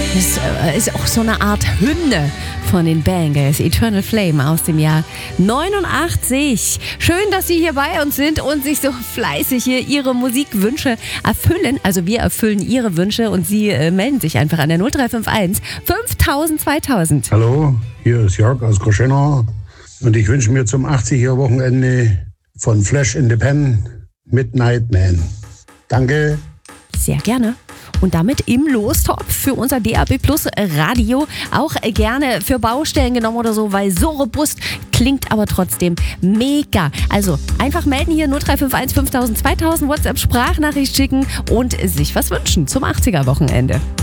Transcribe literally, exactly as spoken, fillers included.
Das äh, ist auch so eine Art Hymne von den Bangles. Eternal Flame aus dem Jahr neunundachtzig. Schön, dass Sie hier bei uns sind und sich so fleißig hier Ihre Musikwünsche erfüllen. Also wir erfüllen Ihre Wünsche und Sie äh, melden sich einfach an der null drei fünf eins fünftausend zweitausend. Hallo, hier ist Jörg aus Groschenau und ich wünsche mir zum achtziger-Wochenende von Flash in the Pan Midnight Man. Danke. Sehr gerne. Und damit im Lostopf für unser D A B Plus Radio. Auch gerne für Baustellen genommen oder so, weil so robust klingt, aber trotzdem mega. Also einfach melden hier null drei fünf eins fünftausend zweitausend, WhatsApp-Sprachnachricht schicken und sich was wünschen zum achtziger-Wochenende.